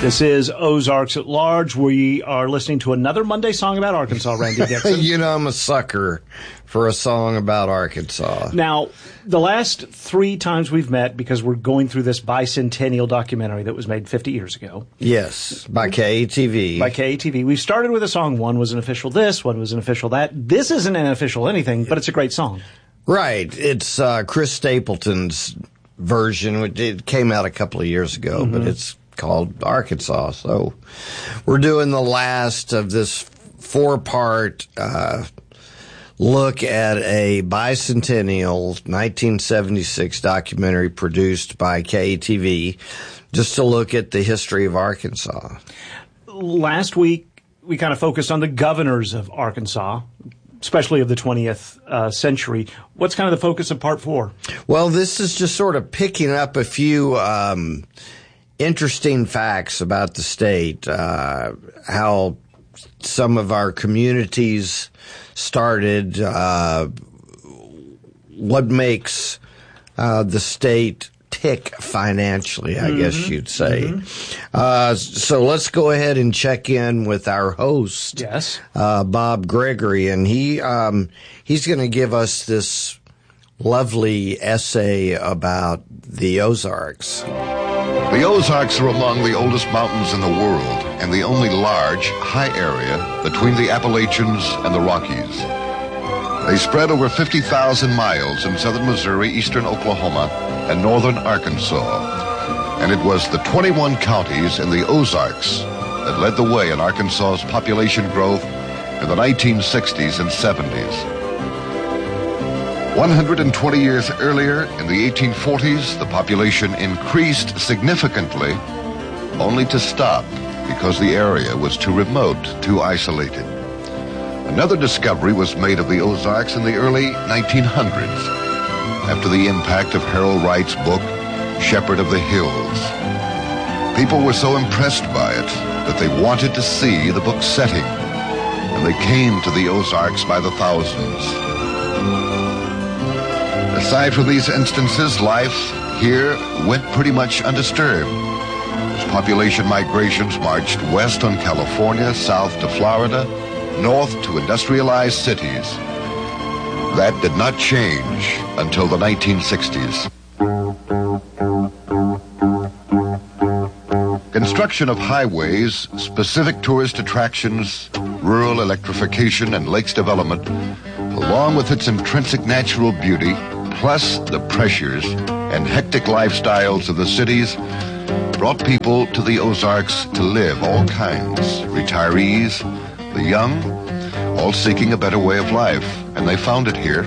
This is Ozarks at Large. We are listening to another Monday song about Arkansas, Randy Dixon. You know, I'm a sucker for a song about Arkansas. Now, the last 3 times we've met, because we're going through this bicentennial documentary that was made 50 years ago. Yes, by KATV. By KATV. We started with a song. One was an official this, one was an official that. This isn't an official anything, but it's a great song. Right. It's Chris Stapleton's version. It came out a couple of years ago, but it's called Arkansas. So we're doing the last of this 4-part look at a bicentennial 1976 documentary produced by KATV, just to look at the history of Arkansas. Last week, we kind of focused on the governors of Arkansas, especially of the 20th century. What's kind of the focus of part 4? Well, this is just sort of picking up a few interesting facts about the state, how some of our communities started, what makes the state tick financially, I guess you'd say. So let's go ahead and check in with our host, Yes. Bob Gregory, and he's going to give us this lovely essay about the Ozarks. The Ozarks are among the oldest mountains in the world and the only large, high area between the Appalachians and the Rockies. They spread over 50,000 miles in southern Missouri, eastern Oklahoma, and northern Arkansas. And it was the 21 counties in the Ozarks that led the way in Arkansas's population growth in the 1960s and 70s. 120 years earlier, in the 1840s, the population increased significantly, only to stop because the area was too remote, too isolated. Another discovery was made of the Ozarks in the early 1900s, after the impact of Harold Wright's book, Shepherd of the Hills. People were so impressed by it that they wanted to see the book's setting, and they came to the Ozarks by the thousands. Aside from these instances, life here went pretty much undisturbed. As population migrations marched west on California, south to Florida, north to industrialized cities. That did not change until the 1960s. Construction of highways, specific tourist attractions, rural electrification, and lakes development, along with its intrinsic natural beauty, plus the pressures and hectic lifestyles of the cities, brought people to the Ozarks to live, all kinds, retirees, the young, all seeking a better way of life, and they found it here.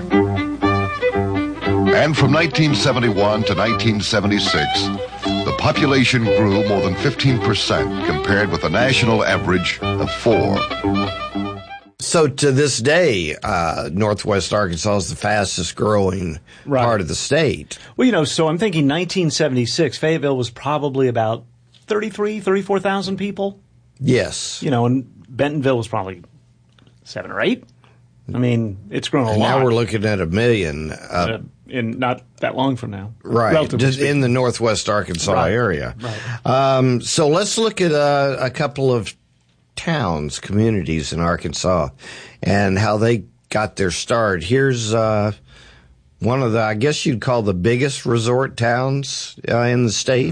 And from 1971 to 1976, the population grew more than 15% compared with the national average of 4%. So to this day, Northwest Arkansas is the fastest growing part of the state. Well, so I'm thinking 1976, Fayetteville was probably about 34,000 people. Yes. And Bentonville was probably 7 or 8. I mean, it's grown a lot. Now we're looking at 1 million. In not that long from now. Right. Just in the Northwest Arkansas area. Right. So let's look at a couple of towns, communities in Arkansas, and how they got their start. Here's one of the, I guess you'd call the biggest resort towns in the state.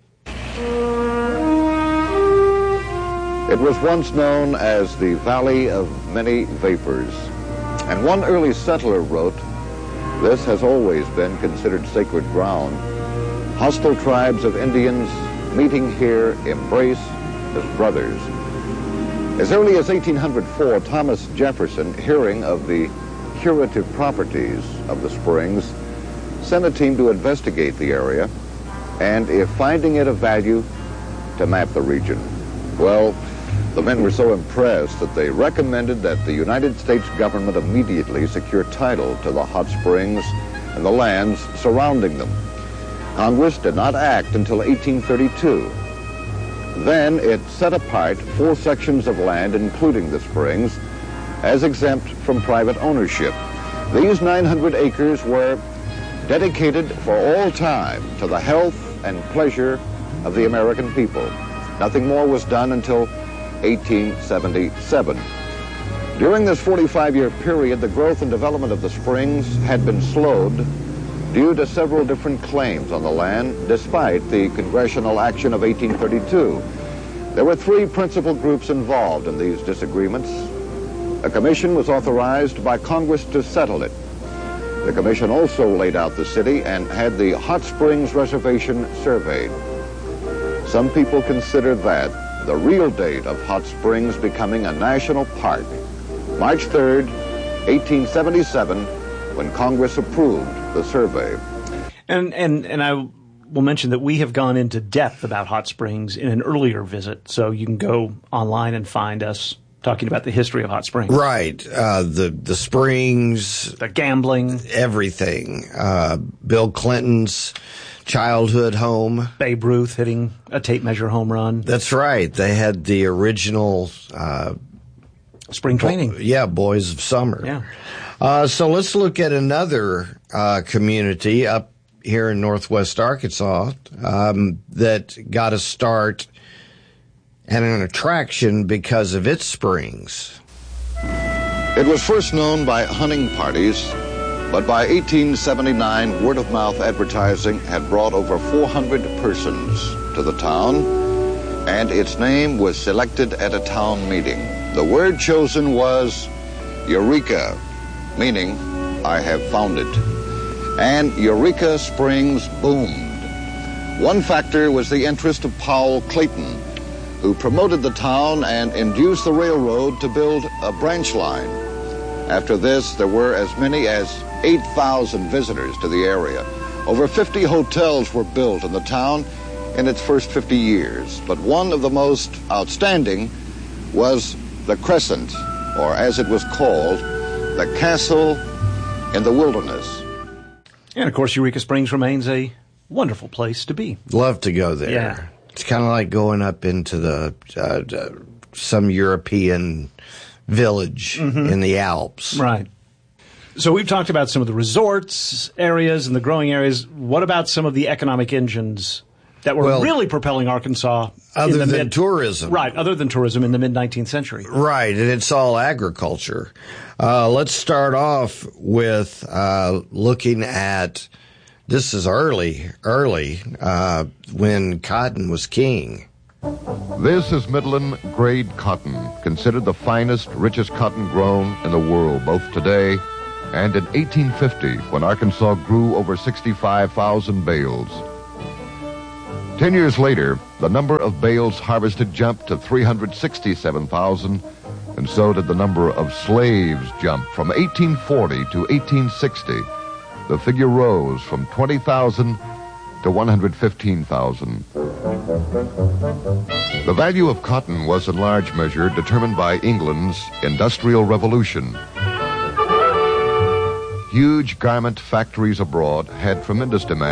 It was once known as the Valley of Many Vapors, and one early settler wrote, "This has always been considered sacred ground. Hostile tribes of Indians meeting here embrace as brothers." As early as 1804, Thomas Jefferson, hearing of the curative properties of the springs, sent a team to investigate the area, and if finding it of value, to map the region. Well, the men were so impressed that they recommended that the United States government immediately secure title to the hot springs and the lands surrounding them. Congress did not act until 1832. Then it set apart 4 sections of land, including the springs, as exempt from private ownership. These 900 acres were dedicated for all time to the health and pleasure of the American people. Nothing more was done until 1877. During this 45-year period, the growth and development of the springs had been slowed due to several different claims on the land, despite the congressional action of 1832. There were three principal groups involved in these disagreements. A commission was authorized by Congress to settle it. The commission also laid out the city and had the Hot Springs Reservation surveyed. Some people consider that the real date of Hot Springs becoming a national park, March 3rd, 1877, when Congress approved the survey. And I will mention that we have gone into depth about Hot Springs in an earlier visit, so you can go online and find us talking about the history of Hot Springs. Right. The springs. The gambling. Everything. Bill Clinton's childhood home. Babe Ruth hitting a tape measure home run. That's right. They had the original spring training. Boys of Summer. Yeah. So let's look at another community up here in northwest Arkansas that got a start and an attraction because of its springs. It was first known by hunting parties, but by 1879, word-of-mouth advertising had brought over 400 persons to the town, and its name was selected at a town meeting. The word chosen was Eureka, meaning I have found it. And Eureka Springs boomed. One factor was the interest of Powell Clayton, who promoted the town and induced the railroad to build a branch line. After this, there were as many as 8,000 visitors to the area. Over 50 hotels were built in the town in its first 50 years, but one of the most outstanding was the Crescent, or as it was called, the Castle in the Wilderness. And, of course, Eureka Springs remains a wonderful place to be. Love to go there. Yeah. It's kind of like going up into the some European village in the Alps. Right. So we've talked about some of the resorts areas and the growing areas. What about some of the economic engines that were really propelling Arkansas? Other than tourism. Right, other than tourism in the mid-19th century. Right, and it's all agriculture. Let's start off with looking at, this is early, when cotton was king. This is Midland grade cotton, considered the finest, richest cotton grown in the world, both today and in 1850, when Arkansas grew over 65,000 bales. 10 years later, the number of bales harvested jumped to 367,000, and so did the number of slaves jump. From 1840 to 1860, the figure rose from 20,000 to 115,000. The value of cotton was in large measure determined by England's Industrial Revolution. Huge garment factories abroad had tremendous demand